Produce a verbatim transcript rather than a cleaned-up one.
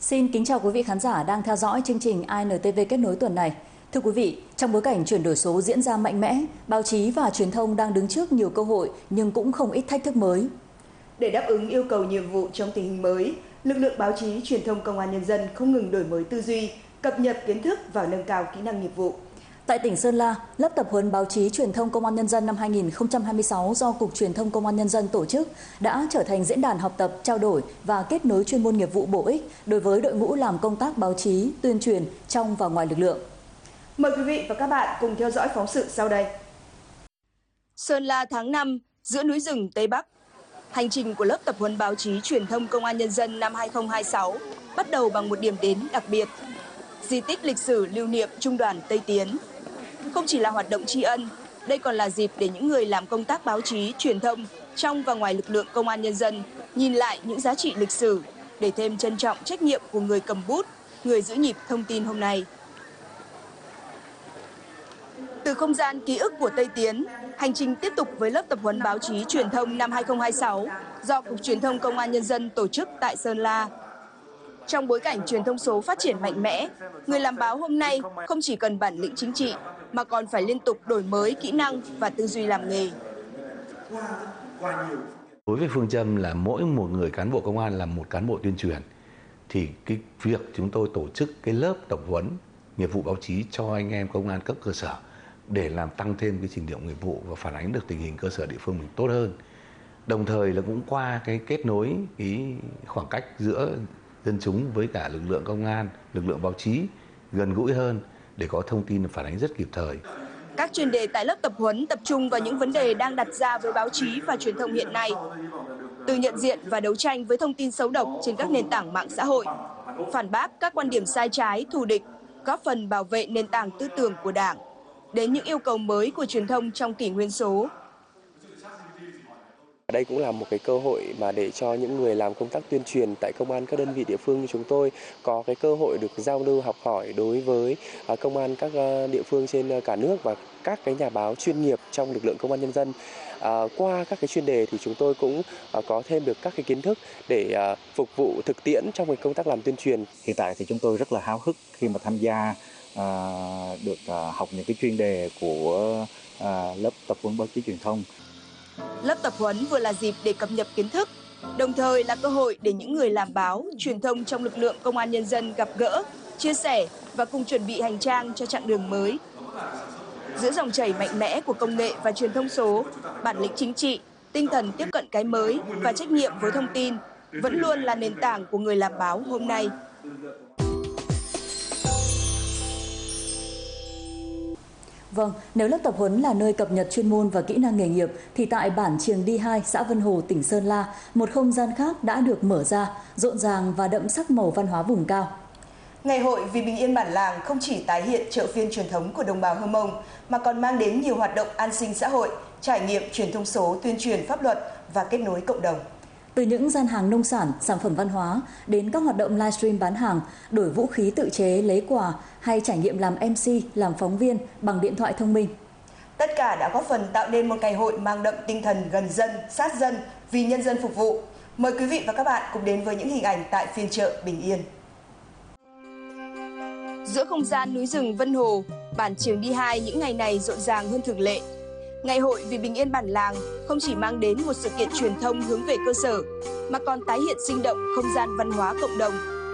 Xin kính chào quý vị khán giả đang theo dõi chương trình i en tê vê kết nối tuần này. Thưa quý vị, trong bối cảnh chuyển đổi số diễn ra mạnh mẽ, báo chí và truyền thông đang đứng trước nhiều cơ hội nhưng cũng không ít thách thức mới. Để đáp ứng yêu cầu nhiệm vụ trong tình hình mới, lực lượng báo chí truyền thông Công an Nhân dân không ngừng đổi mới tư duy, cập nhật kiến thức và nâng cao kỹ năng nghiệp vụ. Tại tỉnh Sơn La, lớp tập huấn báo chí truyền thông Công an Nhân dân năm hai nghìn không trăm hai mươi sáu do Cục Truyền thông Công an Nhân dân tổ chức đã trở thành diễn đàn học tập, trao đổi và kết nối chuyên môn nghiệp vụ bổ ích đối với đội ngũ làm công tác báo chí, tuyên truyền trong và ngoài lực lượng. Mời quý vị và các bạn cùng theo dõi phóng sự sau đây. Sơn La tháng năm, giữa núi rừng Tây Bắc. Hành trình của lớp tập huấn báo chí truyền thông Công an Nhân dân năm hai nghìn không trăm hai mươi sáu bắt đầu bằng một điểm đến đặc biệt. Di tích lịch sử lưu niệm Trung đoàn Tây Tiến. Không chỉ là hoạt động tri ân, đây còn là dịp để những người làm công tác báo chí, truyền thông trong và ngoài lực lượng Công an Nhân dân nhìn lại những giá trị lịch sử để thêm trân trọng trách nhiệm của người cầm bút, người giữ nhịp thông tin hôm nay. Từ không gian ký ức của Tây Tiến, hành trình tiếp tục với lớp tập huấn báo chí truyền thông năm hai nghìn không trăm hai mươi sáu do Cục Truyền thông Công an Nhân dân tổ chức tại Sơn La. Trong bối cảnh truyền thông số phát triển mạnh mẽ, người làm báo hôm nay không chỉ cần bản lĩnh chính trị, mà còn phải liên tục đổi mới kỹ năng và tư duy làm nghề. Đối với phương châm là mỗi một người cán bộ công an là một cán bộ tuyên truyền, thì cái việc chúng tôi tổ chức cái lớp tập huấn nghiệp vụ báo chí cho anh em công an cấp cơ sở để làm tăng thêm cái trình độ nghiệp vụ và phản ánh được tình hình cơ sở địa phương mình tốt hơn. Đồng thời là cũng qua cái kết nối cái khoảng cách giữa dân chúng với cả lực lượng công an, lực lượng báo chí gần gũi hơn để có thông tin phản ánh rất kịp thời. Các chuyên đề tại lớp tập huấn tập trung vào những vấn đề đang đặt ra với báo chí và truyền thông hiện nay. Từ nhận diện và đấu tranh với thông tin xấu độc trên các nền tảng mạng xã hội, phản bác các quan điểm sai trái, thù địch, góp phần bảo vệ nền tảng tư tưởng của Đảng, đến những yêu cầu mới của truyền thông trong kỷ nguyên số. Đây cũng là một cái cơ hội mà để cho những người làm công tác tuyên truyền tại công an các đơn vị địa phương như chúng tôi có cái cơ hội được giao lưu học hỏi đối với công an các địa phương trên cả nước và các cái nhà báo chuyên nghiệp trong lực lượng Công an Nhân dân. À, qua các cái chuyên đề thì chúng tôi cũng à, có thêm được các cái kiến thức để à, phục vụ thực tiễn trong cái công tác làm tuyên truyền. Hiện tại thì chúng tôi rất là háo hức khi mà tham gia à, được à, học những cái chuyên đề của à, lớp tập huấn báo chí truyền thông. Lớp tập huấn vừa là dịp để cập nhật kiến thức, đồng thời là cơ hội để những người làm báo, truyền thông trong lực lượng Công an Nhân dân gặp gỡ, chia sẻ và cùng chuẩn bị hành trang cho chặng đường mới. Giữa dòng chảy mạnh mẽ của công nghệ và truyền thông số, bản lĩnh chính trị, tinh thần tiếp cận cái mới và trách nhiệm với thông tin vẫn luôn là nền tảng của người làm báo hôm nay. Vâng, nếu lớp tập huấn là nơi cập nhật chuyên môn và kỹ năng nghề nghiệp, thì tại bản Triềng Đi hai, xã Vân Hồ, tỉnh Sơn La, một không gian khác đã được mở ra, rộn ràng và đậm sắc màu văn hóa vùng cao. Ngày hội vì bình yên bản làng không chỉ tái hiện chợ phiên truyền thống của đồng bào Hơ Mông, mà còn mang đến nhiều hoạt động an sinh xã hội, trải nghiệm truyền thông số, tuyên truyền pháp luật và kết nối cộng đồng. Từ những gian hàng nông sản, sản phẩm văn hóa đến các hoạt động livestream bán hàng, đổi vũ khí tự chế lấy quà hay trải nghiệm làm em xê, làm phóng viên bằng điện thoại thông minh. Tất cả đã góp phần tạo nên một ngày hội mang đậm tinh thần gần dân, sát dân, vì nhân dân phục vụ. Mời quý vị và các bạn cùng đến với những hình ảnh tại phiên chợ Bình Yên. Giữa không gian núi rừng Vân Hồ, bản Triềng Đi hai những ngày này rộn ràng hơn thường lệ. Ngày hội vì bình yên bản làng không chỉ mang đến một sự kiện truyền thông hướng về cơ sở, mà còn tái hiện sinh động không gian văn hóa cộng đồng